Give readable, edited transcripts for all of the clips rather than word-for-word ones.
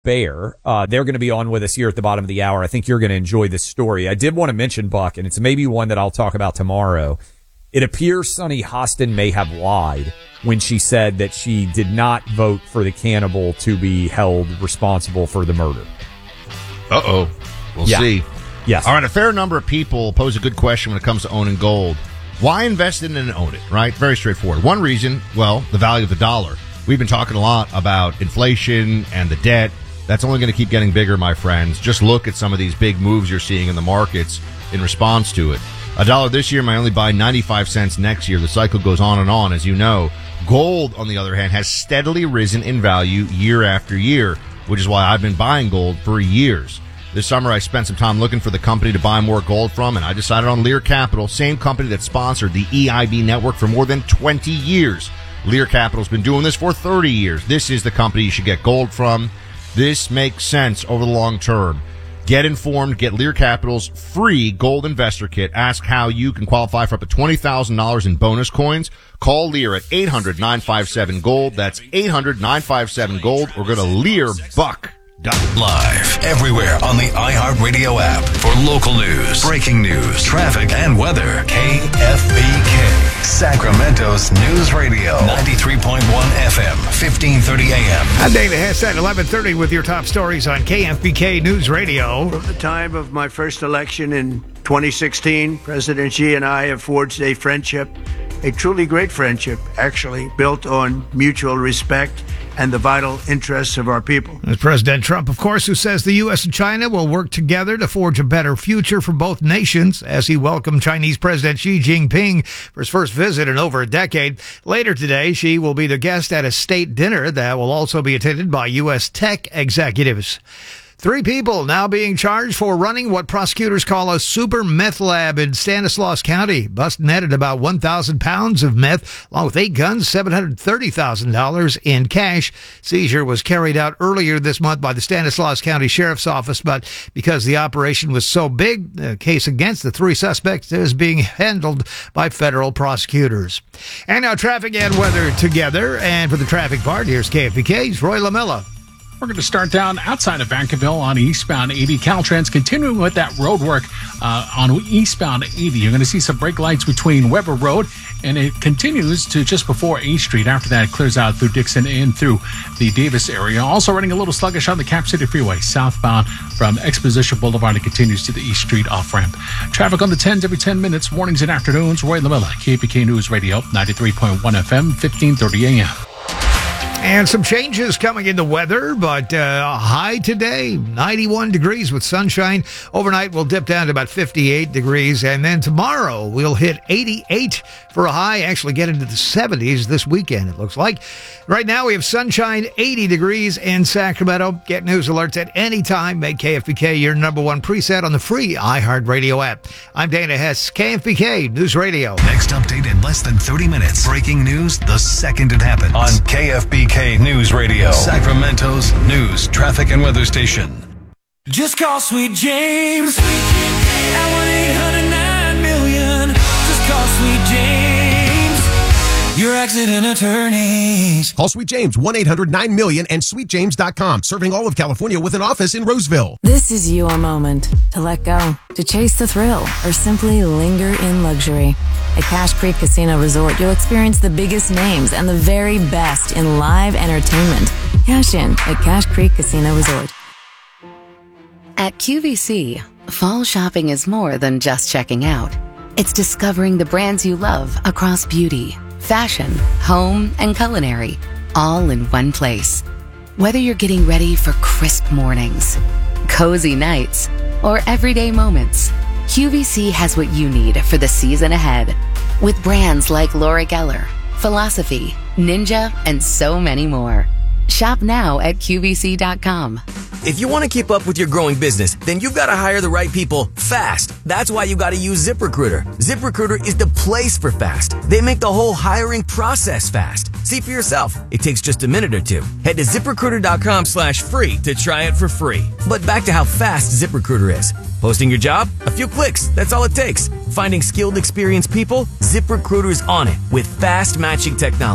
Bear. They're going to be on with us here at the bottom of the hour. I think you're going to enjoy this story. I did want to mention, Buck, and it's maybe one that I'll talk about tomorrow. It appears Sunny Hostin may have lied when she said that she did not vote for the cannibal to be held responsible for the murder. Uh-oh. We'll see. Yes. All right, a fair number of people pose a good question when it comes to owning gold. Why invest in it and own it, right? Very straightforward. One reason, well, the value of the dollar. We've been talking a lot about inflation and the debt. That's only going to keep getting bigger, my friends. Just look at some of these big moves you're seeing in the markets in response to it. $1 this year might only buy 95 cents next year. The cycle goes on, as you know. Gold, on the other hand, has steadily risen in value year after year, which is why I've been buying gold for years. This summer, I spent some time looking for the company to buy more gold from, and I decided on Lear Capital, same company that sponsored the EIB network for more than 20 years. Lear Capital's been doing this for 30 years. This is the company you should get gold from. This makes sense over the long term. Get informed. Get Lear Capital's free gold investor kit. Ask how you can qualify for up to $20,000 in bonus coins. Call Lear at 800-957-GOLD. That's 800-957-GOLD, or go to learbuck.com. Live everywhere on the iHeartRadio app for local news, breaking news, traffic, and weather. KFBK, Sacramento's News Radio, 93.1 FM, 1530 AM. I'm Dana Hess at 11:30 with your top stories on KFBK News Radio. From the time of my first election in 2016, President Xi and I have forged a friendship, a truly great friendship, actually, built on mutual respect and the vital interests of our people. There's President Trump, of course, who says the U.S. and China will work together to forge a better future for both nations as he welcomed Chinese President Xi Jinping for his first visit in over a decade. Later today, Xi will be the guest at a state dinner that will also be attended by U.S. tech executives. 3 people now being charged for running what prosecutors call a super meth lab in Stanislaus County. Bust netted about 1,000 pounds of meth, along with 8 guns, $730,000 in cash. Seizure was carried out earlier this month by the Stanislaus County Sheriff's Office, but because the operation was so big, the case against the 3 suspects is being handled by federal prosecutors. And now traffic and weather together. And for the traffic part, here's KFBK's Roy Lamella. We're going to start down outside of Vankerville on eastbound 80. Caltrans continuing with that road work on eastbound 80. You're going to see some brake lights between Weber Road, and it continues to just before A Street. After that, it clears out through Dixon and through the Davis area. Also running a little sluggish on the Cap City Freeway, southbound from Exposition Boulevard. It continues to the East Street off-ramp. Traffic on the 10s every 10 minutes, mornings and afternoons. Roy Lamella, KPK News Radio, 93.1 FM, 1530 AM. And some changes coming in the weather, but high today, 91 degrees with sunshine. Overnight, we'll dip down to about 58 degrees. And then tomorrow, we'll hit 88 for a high, actually get into the 70s this weekend, it looks like. Right now, we have sunshine, 80 degrees in Sacramento. Get news alerts at any time. Make KFBK your number 1 preset on the free iHeartRadio app. I'm Dana Hess, KFBK News Radio. Next update in less than 30 minutes. Breaking news the second it happens on KFBK News Radio, Sacramento's news, traffic, and weather station. Just call Sweet James at 1-800-9-million. Just call Sweet James, your accident attorneys. Call Sweet James, 1-800-9-million and sweetjames.com. Serving all of California with an office in Roseville. This is your moment to let go, to chase the thrill, or simply linger in luxury. At Cache Creek Casino Resort, you'll experience the biggest names and the very best in live entertainment. Cash in at Cache Creek Casino Resort. At QVC, fall shopping is more than just checking out. It's discovering the brands you love across beauty, fashion, home, and culinary, all in one place. Whether you're getting ready for crisp mornings, cozy nights, or everyday moments, QVC has what you need for the season ahead. With brands like Laura Geller, Philosophy, Ninja, and so many more. Shop now at QVC.com. If you want to keep up with your growing business, then you've got to hire the right people fast. That's why you got to use ZipRecruiter. ZipRecruiter is the place for fast. They make the whole hiring process fast. See for yourself. It takes just a minute or 2. Head to ZipRecruiter.com/free to try it for free. But back to how fast ZipRecruiter is. Posting your job? A few clicks. That's all it takes. Finding skilled, experienced people? ZipRecruiter's on it with fast matching technology.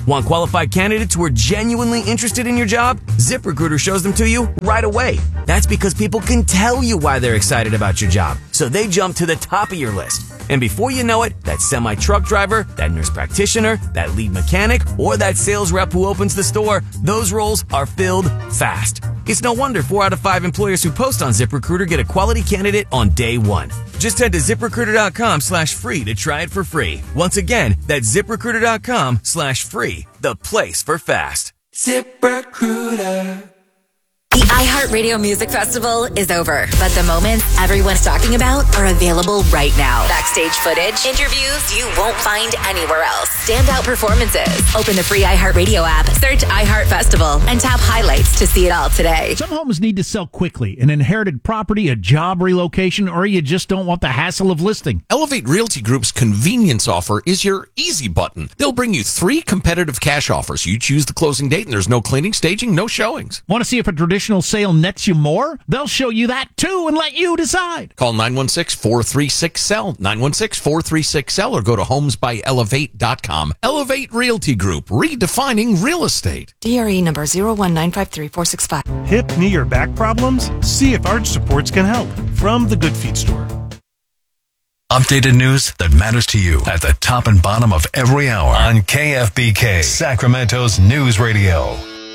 Want qualified candidates who are genuinely interested in your job? ZipRecruiter shows them to you right away. That's because people can tell you why they're excited about your job, so they jump to the top of your list. And before you know it, that semi-truck driver, that nurse practitioner, that lead mechanic, or that sales rep who opens the store, those roles are filled fast. It's no wonder 4 out of 5 employers who post on ZipRecruiter get a quality candidate on day one. Just head to ZipRecruiter.com/free to try it for free. Once again, that's ZipRecruiter.com/free, the place for fast. ZipRecruiter. The iHeartRadio Music Festival is over, but the moments everyone's talking about are available right now. Backstage footage, interviews you won't find anywhere else, standout performances. Open the free iHeartRadio app, search iHeart Festival, and tap highlights to see it all today. Some homes need to sell quickly. An inherited property, a job relocation, or you just don't want the hassle of listing. Elevate Realty Group's convenience offer is your easy button. They'll bring you 3 competitive cash offers. You choose the closing date, and there's no cleaning, staging, no showings. Want to see if a traditional sale nets you more? They'll show you that too and let you decide. Call 916-436-SELL, 916-436-SELL, or go to homesbyelevate.com. Elevate Realty Group, redefining real estate. DRE number 019534665. Hip, knee, or back problems? See if Arch Supports can help. From the Good Feet Store. Updated news that matters to you at the top and bottom of every hour on KFBK, Sacramento's news radio.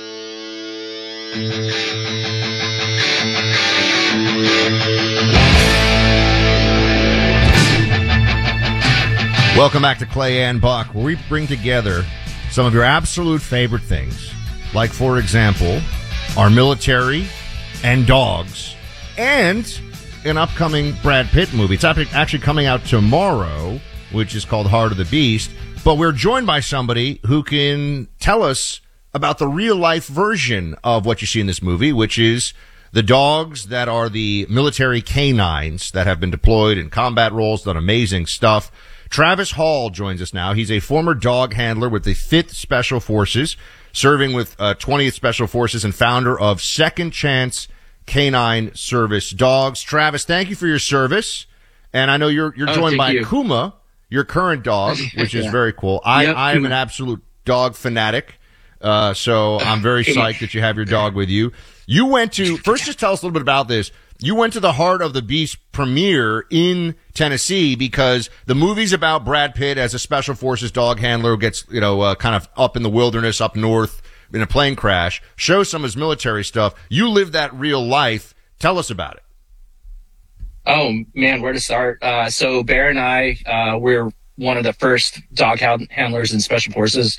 Welcome back to Clay and Buck, where we bring together some of your absolute favorite things, like, for example, our military and dogs, and an upcoming Brad Pitt movie. It's actually coming out tomorrow, which is called Heart of the Beast, but we're joined by somebody who can tell us about the real-life version of what you see in this movie, which is the dogs that are the military canines that have been deployed in combat roles, done amazing stuff. Travis Hall joins us now. He's a former dog handler with the 5th Special Forces, serving with 20th Special Forces, and founder of Second Chance Canine Service Dogs. Travis, thank you for your service. And I know you're joined by Kuma, your current dog, which is very cool. I am an absolute dog fanatic. So I'm very psyched that you have your dog with you. You went to, first just tell us a little bit about this. You went to the Heart of the Beast premiere in Tennessee because the movie's about Brad Pitt as a Special Forces dog handler who gets, kind of up in the wilderness up north in a plane crash, shows some of his military stuff. You live that real life. Tell us about it. Oh, man, where to start? So Bear and I, we're one of the first dog handlers in Special Forces.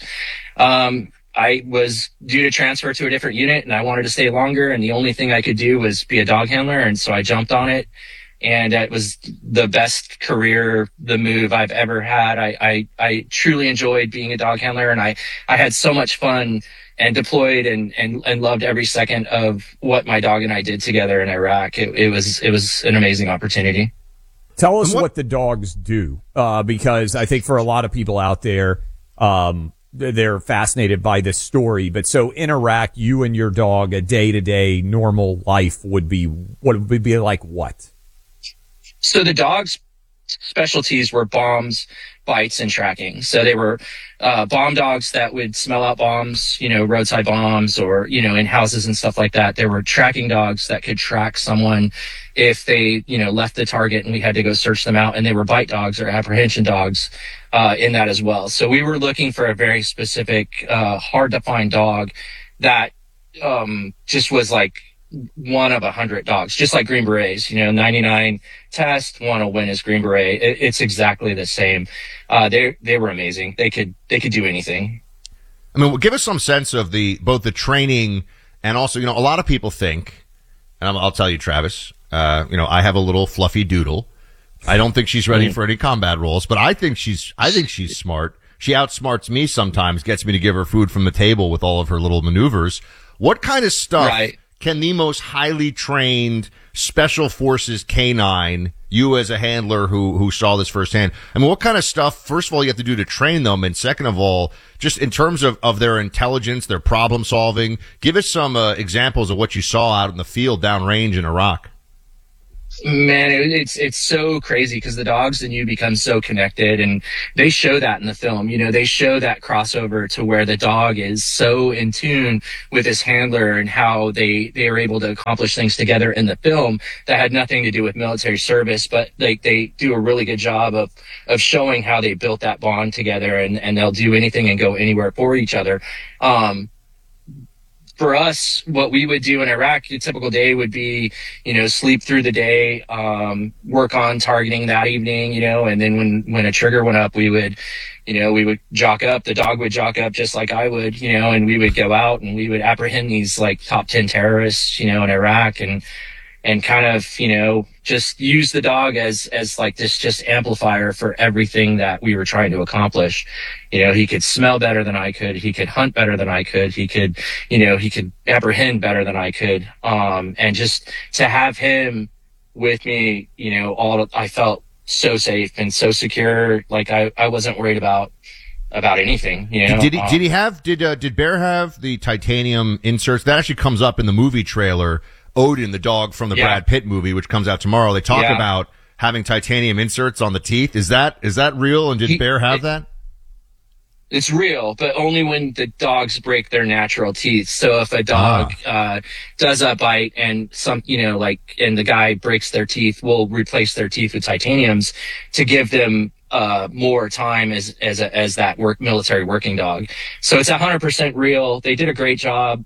I was due to transfer to a different unit and I wanted to stay longer, and the only thing I could do was be a dog handler. And so I jumped on it, and it was the best career, the move I've ever had. I truly enjoyed being a dog handler, and I had so much fun and deployed and loved every second of what my dog and I did together in Iraq. It was an amazing opportunity. Tell us what the dogs do, because I think for a lot of people out there, they're fascinated by this story. But so in Iraq, you and your dog, a day-to-day normal life would be like what? So the dog's specialties were bombs, bites, and tracking. So they were bomb dogs that would smell out bombs, roadside bombs, or, in houses and stuff like that. There were tracking dogs that could track someone if they, left the target and we had to go search them out. And they were bite dogs or apprehension dogs in that as well. So we were looking for a very specific, hard to find dog that just was like one of 100 dogs, just like Green Berets, 99 test, one will win as Green Beret. It's exactly the same. They were amazing. They could do anything. I mean, give us some sense of both the training and also, a lot of people think, and I'll tell you, Travis, I have a little fluffy doodle. I don't think she's ready for any combat roles, but I think she's smart. She outsmarts me sometimes, gets me to give her food from the table with all of her little maneuvers. What kind of stuff can the most highly trained Special Forces canine, you as a handler who saw this firsthand, I mean, what kind of stuff, first of all, you have to do to train them, and second of all, just in terms of their intelligence, their problem solving, give us some examples of what you saw out in the field downrange in Iraq. Man, it's so crazy because the dogs and you become so connected, and they show that in the film. You know, they show that crossover to where the dog is so in tune with his handler and how they are able to accomplish things together in the film that had nothing to do with military service, but they do a really good job of showing how they built that bond together, and they'll do anything and go anywhere for each other. For us, what we would do in Iraq, a typical day would be, you know, sleep through the day, work on targeting that evening, you know, and then when a trigger went up, we would jock up, the dog would jock up just like I would, you know, and we would go out and we would apprehend these like top 10 terrorists, you know, in Iraq, and kind of, you know, just use the dog as like this just amplifier for everything that we were trying to accomplish. You know, he could smell better than I could. He could hunt better than I could. He could apprehend better than I could. And just to have him with me, you know, I felt so safe and so secure. Like I wasn't worried about anything, you know. Did Bear have the titanium inserts? That actually comes up in the movie trailer. Odin, the dog from the Brad Pitt movie, which comes out tomorrow. They talk about having titanium inserts on the teeth. Is that real? And did Bear have that? It's real, but only when the dogs break their natural teeth. So if a dog does a bite and and the guy breaks their teeth, we'll replace their teeth with titaniums to give them more time as that military working dog. So it's 100% real. They did a great job.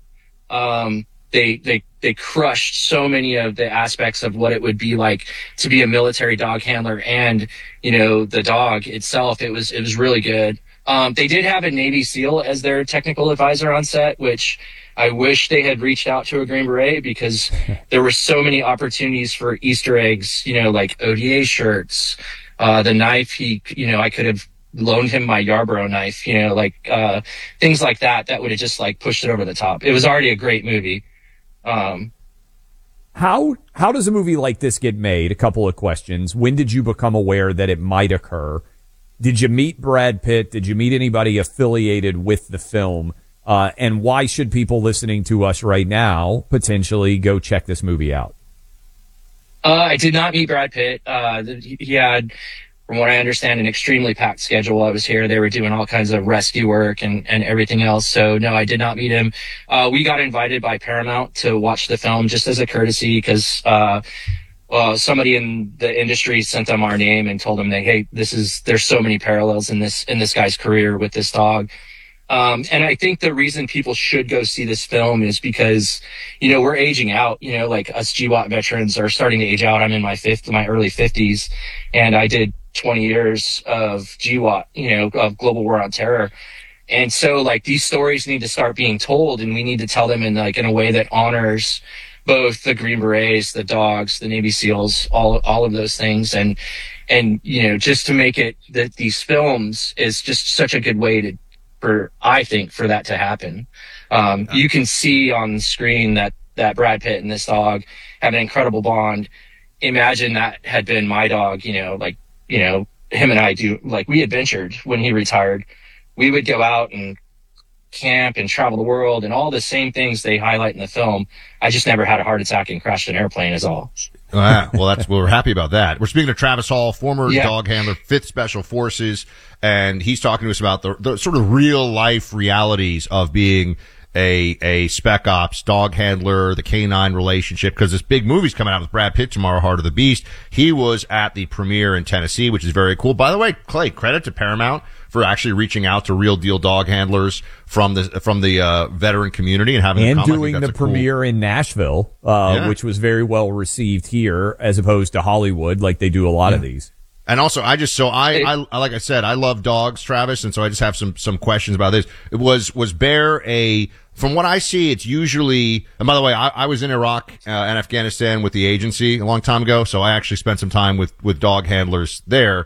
They crushed so many of the aspects of what it would be like to be a military dog handler, and, you know, the dog itself. It was really good. They did have a Navy SEAL as their technical advisor on set, which I wish they had reached out to a Green Beret, because there were so many opportunities for Easter eggs, you know, like ODA shirts, the knife I could have loaned him my Yarborough knife, you know, like, things like that would have just like pushed it over the top. It was already a great movie. How does a movie like this get made? A couple of questions. When did you become aware that it might occur? Did you meet Brad Pitt? Did you meet anybody affiliated with the film? And why should people listening to us right now potentially go check this movie out? I did not meet Brad Pitt. He had, from what I understand, an extremely packed schedule while I was here. They were doing all kinds of rescue work and everything else. So no, I did not meet him. We got invited by Paramount to watch the film just as a courtesy, because somebody in the industry sent them our name and told them that, hey, there's so many parallels in this guy's career with this dog. And I think the reason people should go see this film is because, you know, we're aging out, you know, like us GWAT veterans are starting to age out. I'm in my early 50s, and I did 20 years of GWAT, you know, of Global War on Terror. And so like these stories need to start being told, and we need to tell them in a way that honors both the Green Berets, the dogs, the Navy SEALs, all of those things. And, you know, just to make it that these films is just such a good way for that to happen. You can see on the screen that Brad Pitt and this dog have an incredible bond. Imagine that had been my dog, you know, like, you know, him and I we adventured when he retired. We would go out and camp and travel the world and all the same things they highlight in the film. I just never had a heart attack and crashed an airplane is all. Well, we're happy about that. We're speaking to Travis Hall, former dog handler, 5th Special Forces, and he's talking to us about the sort of real life realities of being a spec ops dog handler, the canine relationship, because this big movie's coming out with Brad Pitt tomorrow, Heart of the Beast. He was at the premiere in Tennessee, which is very cool. By the way, Clay, credit to Paramount for actually reaching out to real deal dog handlers from the veteran community and having and doing the premiere in Nashville, which was very well received here as opposed to Hollywood, like they do a lot of these. And also, I like I said, I love dogs, Travis, and so I just have some questions about this. Was Bear from what I see, it's usually, and by the way, I was in Iraq and Afghanistan with the agency a long time ago, so I actually spent some time with dog handlers there,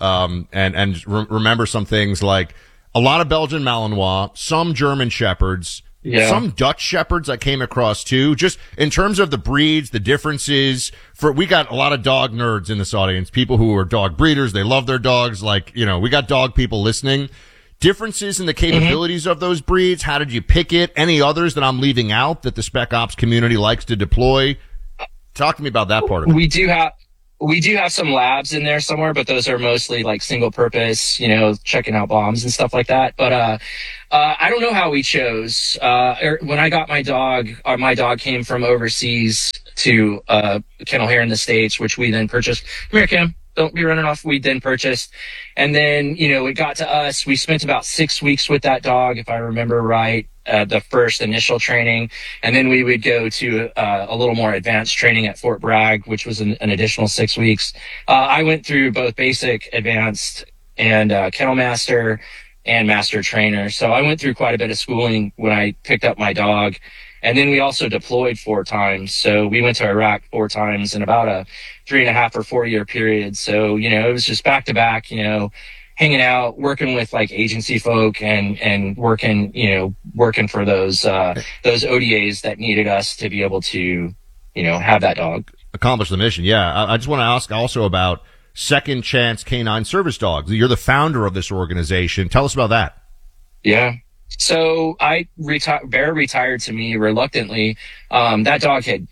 and remember some things like a lot of Belgian Malinois, some German Shepherds, some Dutch Shepherds I came across too. Just in terms of the breeds, the differences. We got a lot of dog nerds in this audience, people who are dog breeders. They love their dogs. Like, you know, we got dog people listening. Differences in the capabilities of those breeds. How did you pick it? Any others that I'm leaving out that the Spec Ops community likes to deploy? Talk to me about that part of it. We do have some labs in there somewhere, but those are mostly like single purpose, checking out bombs and stuff like that. But I don't know how we chose. When I got my dog came from overseas to kennel here in the States, which we then purchased. Come here, Kim. Don't be running off. We then purchased. And then, it got to us. We spent about 6 weeks with that dog, if I remember right, the first initial training. And then we would go to a little more advanced training at Fort Bragg, which was an additional 6 weeks. I went through both basic, advanced, and kennel master and master trainer. So I went through quite a bit of schooling when I picked up my dog. And then we also deployed 4 times. So we went to Iraq 4 times in about a 3.5 or 4 year period. So, it was just back to back, hanging out, working with like agency folk and working for those ODAs that needed us to be able to, have that dog. Accomplish the mission. Yeah. I just want to ask also about Second Chance Canine Service Dogs. You're the founder of this organization. Tell us about that. Yeah. So Bear retired to me reluctantly. That dog had,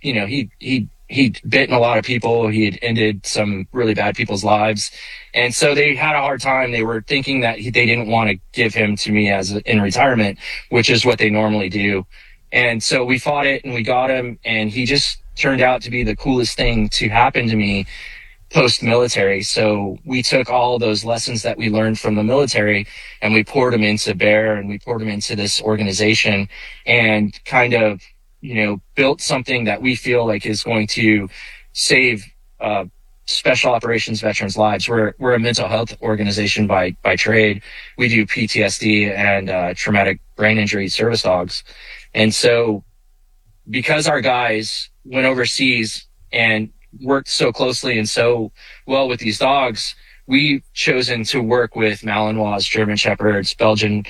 he'd bitten a lot of people. He had ended some really bad people's lives. And so they had a hard time. They were thinking that they didn't want to give him to me in retirement, which is what they normally do. And so we fought it and we got him, and he just turned out to be the coolest thing to happen to me post-military. So we took all those lessons that we learned from the military and we poured them into Bear, and we poured them into this organization, and kind of, built something that we feel like is going to save special operations veterans' lives. We're a mental health organization by trade. We do PTSD and traumatic brain injury service dogs. And so because our guys went overseas and worked so closely and so well with these dogs, we've chosen to work with Malinois, German Shepherds, Belgian,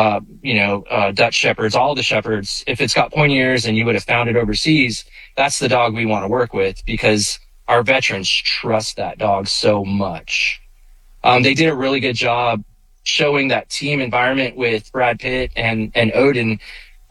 Dutch Shepherds, all the Shepherds. If it's got pointy ears and you would have found it overseas, that's the dog we want to work with, because our veterans trust that dog so much. They did a really good job showing that team environment with Brad Pitt and Odin.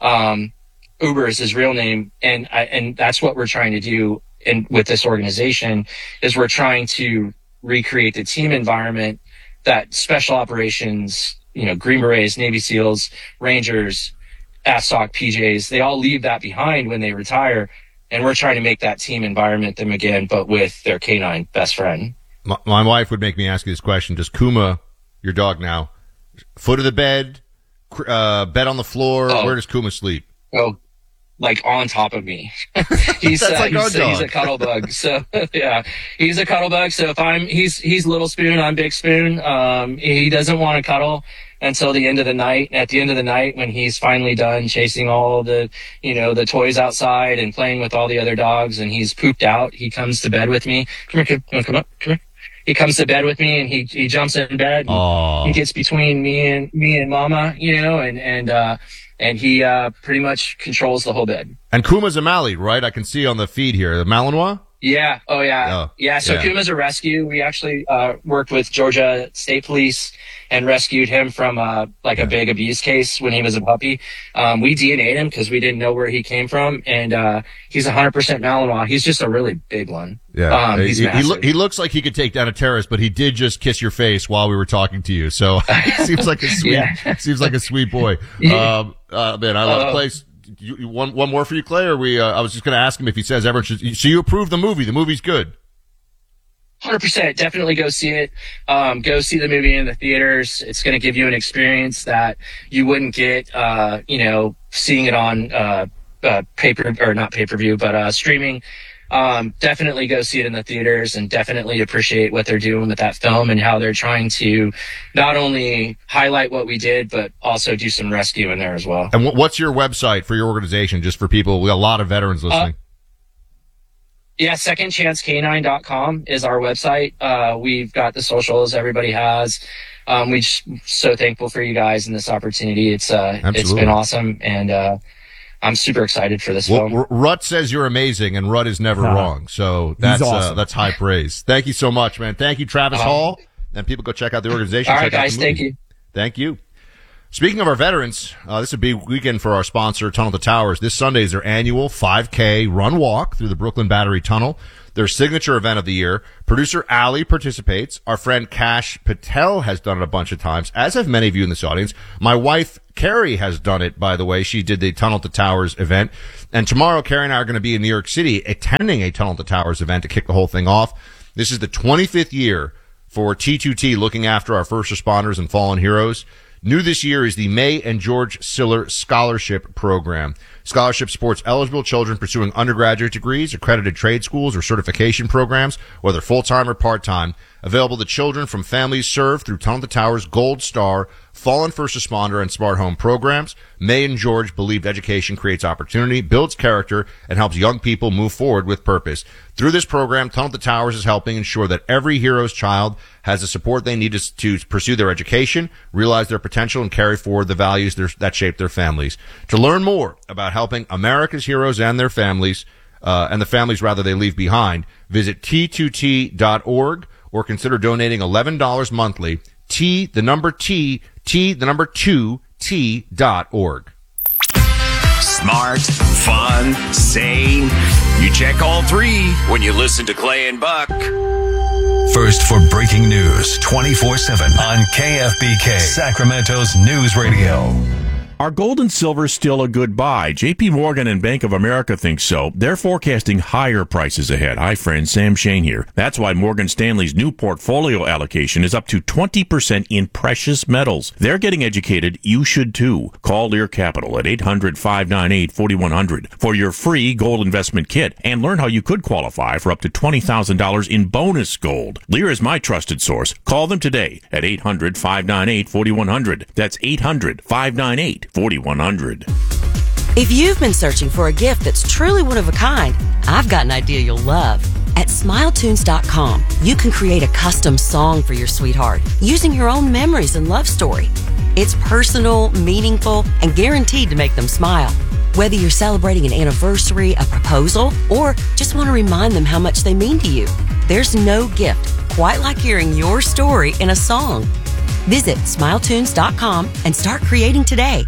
Uber is his real name. And that's what we're trying to do. And with this organization is we're trying to recreate the team environment that special operations, Green Berets, Navy SEALs, Rangers, AFSOC, PJs, they all leave that behind when they retire. And we're trying to make that team environment them again, but with their canine best friend. My wife would make me ask you this question. Does Kuma, your dog now, foot of the bed, bed on the floor? Where does Kuma sleep? Oh, like on top of me. He's a cuddle bug. So yeah, he's a cuddle bug. So if he's little spoon, I'm big spoon. He doesn't want to cuddle until the end of the night. At the end of the night, when he's finally done chasing all the, the toys outside and playing with all the other dogs, and he's pooped out, he comes to bed with me. Come here, kid. You want to come up? Come here. He comes to bed with me, and he jumps in bed. And he gets between me and Mama, and he pretty much controls the whole bed. And Kuma's a Mali, right? I can see on the feed here. The Malinois? Yeah. Oh, yeah. Yeah. So Kuma's a rescue. We actually worked with Georgia State Police and rescued him from a big abuse case when he was a puppy. We DNA'd him because we didn't know where he came from, and he's 100% Malinois. He's just a really big one. Yeah. He looks like he could take down a terrorist, but he did just kiss your face while we were talking to you. So seems like a sweet boy. Man, I love the place. One more for you, Clay, or I was just going to ask him if he says everyone should. So you approve the movie? The movie's good. 100%. Definitely go see it. Go see the movie in the theaters. It's going to give you an experience that you wouldn't get, seeing it on not pay-per-view, but streaming. Definitely go see it in the theaters, and definitely appreciate what they're doing with that film and how they're trying to not only highlight what we did, but also do some rescue in there as well. And what's your website for your organization, just for people? We got a lot of veterans listening. secondchancecanine.com is our website. We've got the socials everybody has. We're just so thankful for you guys and this opportunity. It's been awesome. And, I'm super excited for this film. Rut says you're amazing, and Rut is never wrong. So that's awesome. That's high praise. Thank you so much, man. Thank you, Travis Hall. And people go check out the organization. All right, guys. Thank you. Thank you. Speaking of our veterans, this is a big weekend for our sponsor, Tunnel to Towers. This Sunday is their annual 5K run walk through the Brooklyn Battery Tunnel, their signature event of the year. Producer Ali participates. Our friend Kash Patel has done it a bunch of times, as have many of you in this audience. My wife, Carrie, has done it, by the way. She did the Tunnel to Towers event. And tomorrow, Carrie and I are going to be in New York City attending a Tunnel to Towers event to kick the whole thing off. This is the 25th year for T2T, looking after our first responders and fallen heroes. New this year is the May and George Siller Scholarship Program. Scholarship supports eligible children pursuing undergraduate degrees, accredited trade schools, or certification programs, whether full-time or part-time. Available to children from families served through Tunnel to Towers Gold Star, Fallen First Responder, and Smart Home programs. May and George believe education creates opportunity, builds character, and helps young people move forward with purpose. Through this program, Tunnel to Towers is helping ensure that every hero's child has the support they need to pursue their education, realize their potential, and carry forward the values that shape their families. To learn more about helping America's heroes and their families, and the families rather they leave behind, visit T2T.org or consider donating $11 monthly. T2T.org. Smart, fun, sane. You check all three when you listen to Clay and Buck. First for breaking news 24/7 on KFBK, Sacramento's news radio. Are gold and silver still a good buy? JP Morgan and Bank of America think so. They're forecasting higher prices ahead. Hi, friends. Sam Shane here. That's why Morgan Stanley's new portfolio allocation is up to 20% in precious metals. They're getting educated. You should too. Call Lear Capital at 800-598-4100 for your free gold investment kit and learn how you could qualify for up to $20,000 in bonus gold. Lear is my trusted source. Call them today at 800-598-4100. That's 800-598-4100. If you've been searching for a gift that's truly one of a kind, I've got an idea you'll love. At SmileTunes.com, you can create a custom song for your sweetheart using your own memories and love story. It's personal, meaningful, and guaranteed to make them smile. Whether you're celebrating an anniversary, a proposal, or just want to remind them how much they mean to you, there's no gift quite like hearing your story in a song. Visit SmileTunes.com and start creating today.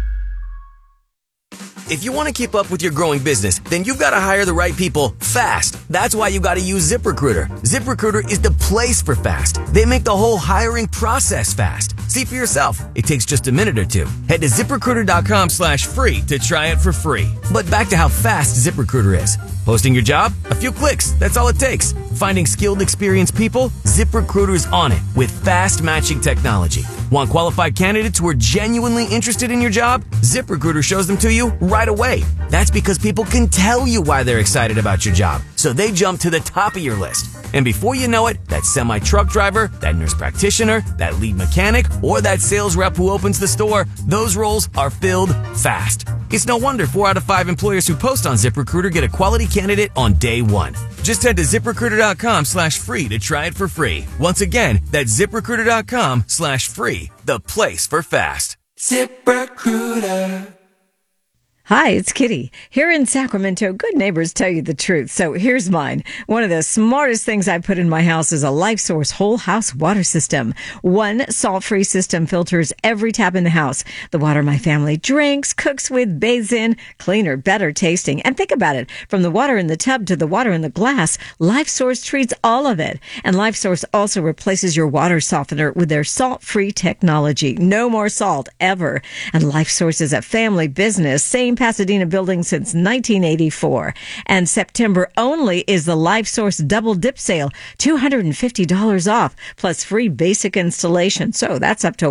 If you want to keep up with your growing business, then you've got to hire the right people fast. That's why you got to use ZipRecruiter. ZipRecruiter is the place for fast. They make the whole hiring process fast. See for yourself. It takes just a minute or two. Head to ZipRecruiter.com/free to try it for free. But back to how fast ZipRecruiter is. Posting your job? A few clicks. That's all it takes. Finding skilled, experienced people? ZipRecruiter's on it with fast matching technology. Want qualified candidates who are genuinely interested in your job? ZipRecruiter shows them to you right away. That's because people can tell you why they're excited about your job. So they jump to the top of your list. And before you know it, that semi-truck driver, that nurse practitioner, that lead mechanic, or that sales rep who opens the store, those roles are filled fast. It's no wonder 4 out of 5 employers who post on ZipRecruiter get a quality candidate on day one. Just head to ZipRecruiter.com/free to try it for free. Once again, that's ZipRecruiter.com/free, the place for fast. ZipRecruiter. Hi, it's Kitty. Here in Sacramento, good neighbors tell you the truth. So here's mine. One of the smartest things I put in my house is a LifeSource whole house water system. One salt-free system filters every tap in the house. The water my family drinks, cooks with, bathes in, cleaner, better tasting. And think about it. From the water in the tub to the water in the glass, LifeSource treats all of it. And LifeSource also replaces your water softener with their salt-free technology. No more salt, ever. And LifeSource is a family business. Same Pasadena building since 1984. And September only is the LifeSource Double Dip Sale, $250 off, plus free basic installation. So that's up to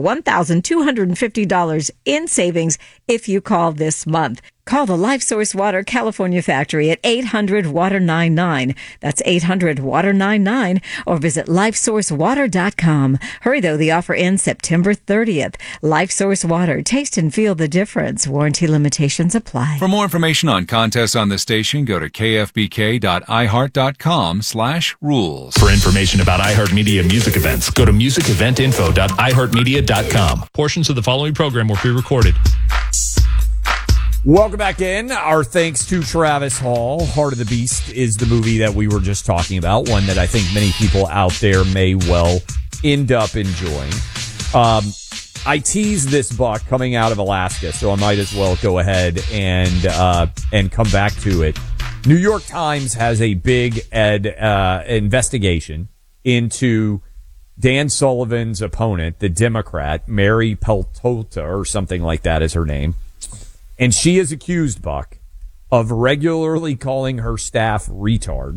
$1,250 in savings if you call this month. Call the LifeSource Water California factory at 800-WATER-99. That's 800-WATER-99, or visit LifeSourceWater.com. Hurry, though, the offer ends September 30th. LifeSource Water. Taste and feel the difference. Warranty limitations apply. For more information on contests on the station, go to kfbk.iheart.com/rules. For information about iHeartMedia music events, go to musiceventinfo.iheartmedia.com. Portions of the following program were pre-recorded. Welcome back in. Our thanks to Travis Hall. Heart of the Beast is the movie that we were just talking about, one that I think many people out there may well end up enjoying. I teased this, Buck, coming out of Alaska, so I might as well go ahead and come back to it. New York Times has a big investigation into Dan Sullivan's opponent, the Democrat, Mary Peltola, or something like that is her name. And she is accused, Buck, of regularly calling her staff retards